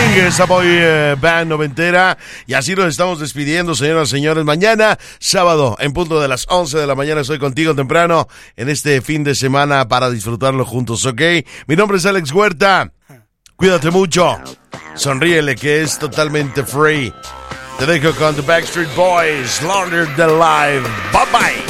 esa boy band noventera. Y así nos estamos despidiendo, señoras y señores. Mañana, sábado, en punto de las 11 de la mañana, estoy contigo temprano en este fin de semana para disfrutarlo juntos, ¿ok? Mi nombre es Alex Huerta. Cuídate mucho. Sonríele, que es totalmente free. Te dejo con The Backstreet Boys, Longer Than Life. Bye bye.